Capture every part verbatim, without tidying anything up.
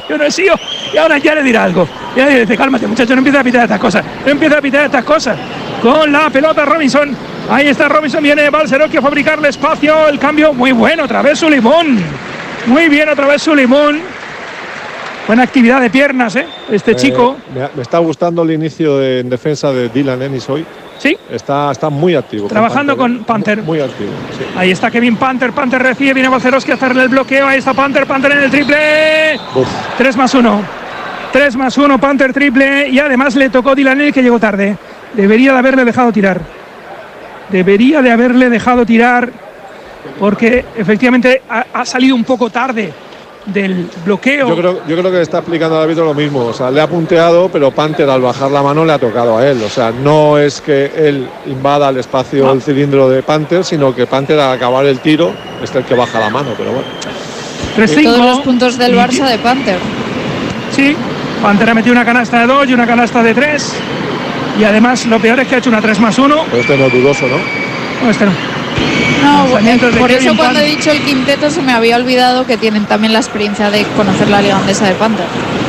yo no he sido. Y ahora ya le dirá algo. Ya le dice, cálmate, muchacho, no empieza a pitar estas cosas. No empieza a pitar estas cosas. Con la pelota Robinson. Ahí está Robinson, viene Balcerowski a fabricarle espacio. El cambio muy bueno, otra vez Sulimón. Muy bien, otra vez Sulimón. Buena actividad de piernas, ¿eh? Este eh, chico. Me, me está gustando el inicio de, en defensa de Dylan Ennis hoy. Sí. Está, está muy activo. Trabajando con Panther. Muy, muy activo, sí. Ahí está Kevin Panther. Panther recibe, viene Balcerowski a hacerle el bloqueo. Ahí está Panther, Panther en el triple. Uf. tres más uno. tres más uno, Panther triple. Y además le tocó Dylan Ennis, que llegó tarde. Debería de haberle dejado tirar. Debería de haberle dejado tirar. Porque efectivamente ha, ha salido un poco tarde del bloqueo. Yo creo, yo creo que está explicando al árbitro lo mismo. O sea, le ha punteado, pero Panther al bajar la mano le ha tocado a él. O sea, no es que él invada el espacio, ah. el cilindro de Panther, sino que Panther al acabar el tiro es el que baja la mano, pero bueno. Todos los puntos del Barça de Panther. Sí, Panther ha metido una canasta de dos y una canasta de tres. Y además lo peor es que ha hecho una tres más uno. Pero este no es dudoso, ¿no? No, este no. No, eh, por eso Kevin cuando Panther. He dicho el quinteto se me había olvidado que tienen también la experiencia de conocer la liga holandesa de Panther.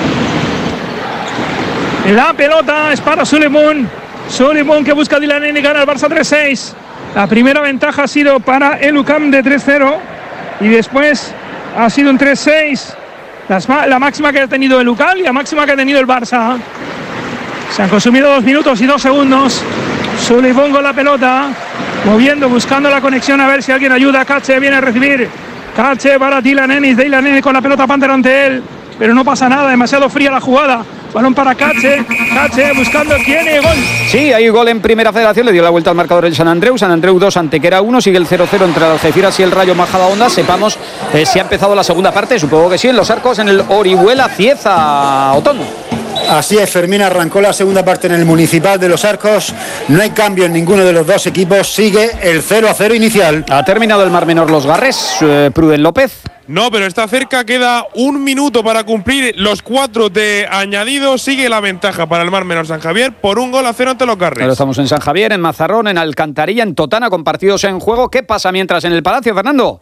La pelota es para Sulimón. Sulimón que busca a Dylan Ennis y gana el Barça tres seis. La primera ventaja ha sido para el U C A M de tres cero y después ha sido un tres seis. La, la máxima que ha tenido el U C A M y la máxima que ha tenido el Barça. Se han consumido dos minutos y dos segundos. Sulimón con la pelota, moviendo, buscando la conexión, a ver si alguien ayuda. Cache viene a recibir. Cache para Dylan Ennis. Dylan Ennis con la pelota Panther ante él, pero no pasa nada, demasiado fría la jugada. Balón para Cache. Cache buscando quién y gol. Sí, hay gol en Primera Federación. Le dio la vuelta al marcador el San Andreu. San Andreu dos, Antequera uno. Sigue el cero cero entre el Algeciras y el Rayo Majadahonda. Sepamos eh, si ha empezado la segunda parte. Supongo que sí, en los arcos, en el Orihuela Cieza. Otón. Así es, Fermín, arrancó la segunda parte en el Municipal de Los Arcos. No hay cambio en ninguno de los dos equipos. Sigue el cero a cero inicial. Ha terminado el Mar Menor Los Garres. Eh, Pruden López. No, pero está cerca, queda un minuto para cumplir los cuatro de añadido. Sigue la ventaja para el Mar Menor San Javier por un gol a cero ante los Garres. Ahora estamos en San Javier, en Mazarrón, en Alcantarilla, en Totana, con partidos en juego. ¿Qué pasa mientras en el Palacio, Fernando?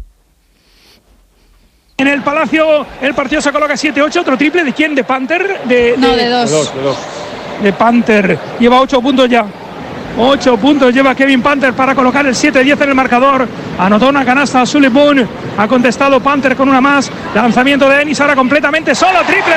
En el Palacio el partido se coloca siete ocho, otro triple. ¿De quién? ¿De Panther? De, no, de, de dos. De dos, de dos. De Panther. Lleva ocho puntos ya. ocho puntos lleva Kevin Panther para colocar el siete diez en el marcador. Anotó una canasta a Sulimón. Ha contestado Panther con una más. Lanzamiento de Ennis, ahora completamente solo. Triple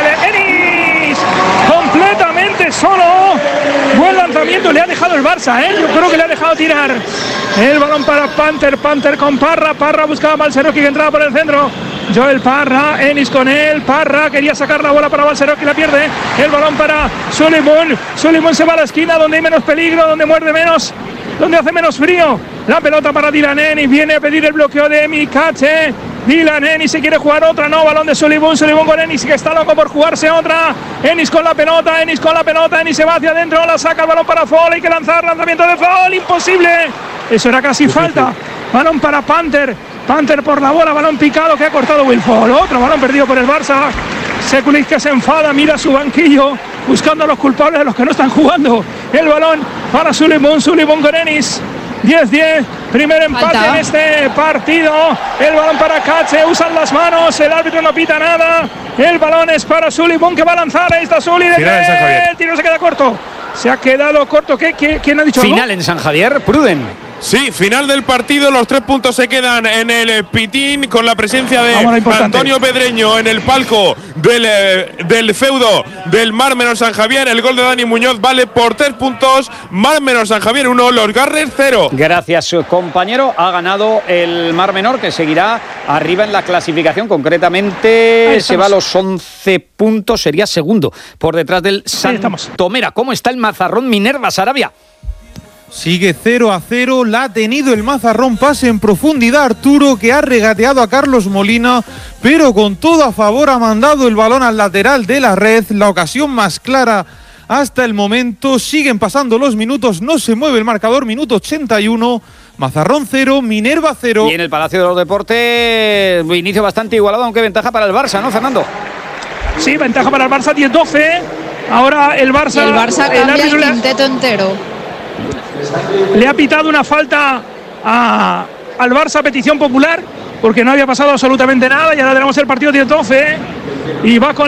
de Ennis. Completamente solo. Buen lanzamiento, le ha dejado el Barça, ¿eh? Yo creo que le ha dejado tirar. El balón para Panther. Panther con Parra. Parra buscaba a Balcerowski que entraba por el centro. Joel Parra, Ennis con él. Parra quería sacar la bola para Balcerowski, la pierde. El balón para Sulimón. Sulimón se va a la esquina donde hay menos peligro, donde muerde menos, donde hace menos frío. La pelota para Dylan Ennis. Viene a pedir el bloqueo de Emi Cache. Dylan Ennis se quiere jugar otra, no, balón de Sulimón. Sulimón con Ennis, que está loco por jugarse otra. Ennis con la pelota, Ennis con la pelota. Ennis se va hacia adentro, la saca el balón para Fall. Hay que lanzar, lanzamiento de Fall, imposible. Eso era casi falta. Balón para Panther. Panther por la bola, balón picado que ha cortado Will Fall. Otro balón perdido por el Barça. Sekulic que se enfada, mira su banquillo, buscando a los culpables, de los que no están jugando. El balón para Sulimón, Sulimón con Ennis. diez diez, primer empate Falta. En este partido. El balón para Cache, usan las manos, el árbitro no pita nada. El balón es para Sulimón que va a lanzar. Ahí está Suli, de el tiro se queda corto. Se ha quedado corto. ¿Qué, qué, ¿Quién ha dicho Final algo? En San Javier, Pruden. Sí, final del partido, los tres puntos se quedan en el pitín con la presencia de Antonio Pedreño en el palco del, eh, del feudo del Mar Menor San Javier. El gol de Dani Muñoz vale por tres puntos. Mar Menor San Javier uno, los Garres cero. Gracias, compañero. Ha ganado el Mar Menor, que seguirá arriba en la clasificación. Concretamente se va a los once puntos, sería segundo por detrás del Santomera. ¿Cómo está el Mazarrón Minerva Sarabia? Sigue cero a cero, la ha tenido el Mazarrón, pase en profundidad Arturo, que ha regateado a Carlos Molina, pero con todo a favor ha mandado el balón al lateral de la red, la ocasión más clara hasta el momento. Siguen pasando los minutos, no se mueve el marcador, minuto ochenta y uno, Mazarrón cero, Minerva cero. Y en el Palacio de los Deportes, inicio bastante igualado, aunque ventaja para el Barça, ¿no, Fernando? Sí, ventaja para el Barça, diez doce, ahora el Barça... Y el Barça cambia el, el quinteto entero. Le ha pitado una falta a, al Barça a petición popular, porque no había pasado absolutamente nada, y ahora tenemos el partido diez doce y va con